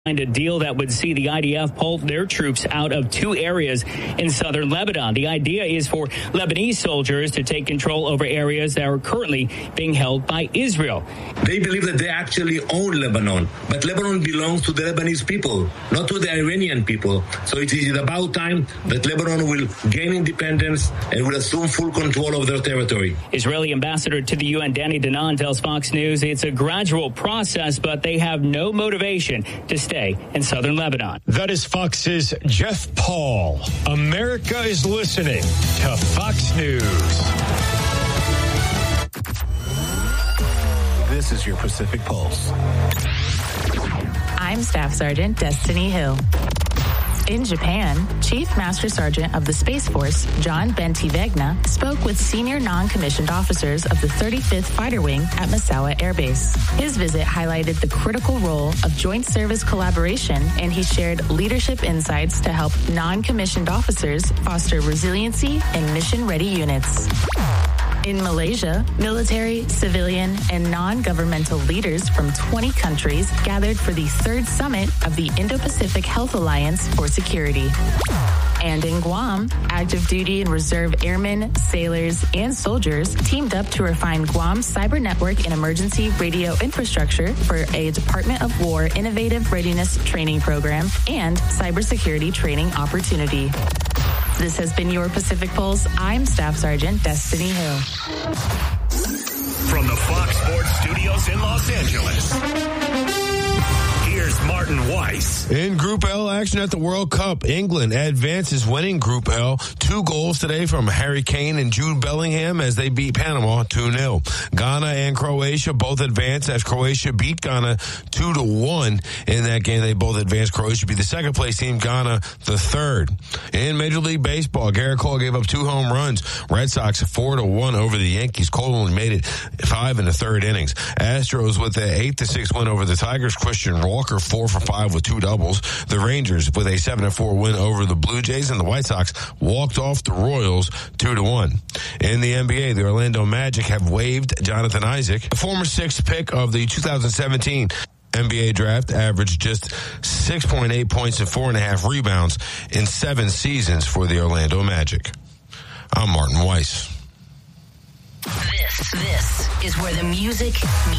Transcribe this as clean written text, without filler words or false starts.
a deal that would see the IDF pull their troops out of 2 areas in southern Lebanon. The idea is for Lebanese soldiers to take control over areas that are currently being held by Israel. They believe that they actually own Lebanon, but Lebanon belongs to the Lebanese people, not to the Iranian people. So it is about time that Lebanon will gain independence and will assume full control of their territory. Israeli ambassador to the UN, Danny Danon, tells Fox News it's a gradual process, but they have no motivation to stay in southern Lebanon. That is Fox's Jeff Paul. America is listening to Fox News. This is your Pacific Pulse. I'm Staff Sergeant Destiny Hill. In Japan, Chief Master Sergeant of the Space Force, John Bentivegna, spoke with senior non-commissioned officers of the 35th Fighter Wing at Misawa Air Base. His visit highlighted the critical role of joint service collaboration, and he shared leadership insights to help non-commissioned officers foster resiliency in mission-ready units. In Malaysia, military, civilian, and non-governmental leaders from 20 countries gathered for the 3rd summit of the Indo-Pacific Health Alliance for Security. And in Guam, active duty and reserve airmen, sailors, and soldiers teamed up to refine Guam's cyber network and emergency radio infrastructure for a Department of War innovative readiness training program and cybersecurity training opportunity. This has been your Pacific Pulse. I'm Staff Sergeant Destiny Hill. From the Fox Sports Studios in Los Angeles, here's Martin Weiss. In Group L action at the World Cup, England advances winning Group L. 2 goals today from Harry Kane and Jude Bellingham as they beat Panama 2-0. Ghana and Croatia both advance as Croatia beat Ghana 2-1. In that game, they both advanced. Croatia be the second place team, Ghana the third. In Major League Baseball, Garrett Cole gave up 2 home runs. Red Sox 4-1 over the Yankees. Cole only made it 5 in the 3rd innings. Astros with an 8-6 win over the Tigers. Christian Walker 4 for 5 with 2 doubles. The Rangers with a 7-4 win over the Blue Jays, and the White Sox walked off the Royals 2-1. In the NBA, the Orlando Magic have waived Jonathan Isaac, the former 6th pick of the 2017 NBA draft, averaged just 6.8 points and 4.5 rebounds in 7 seasons for the Orlando Magic. I'm Martin Weiss. This is where the music meets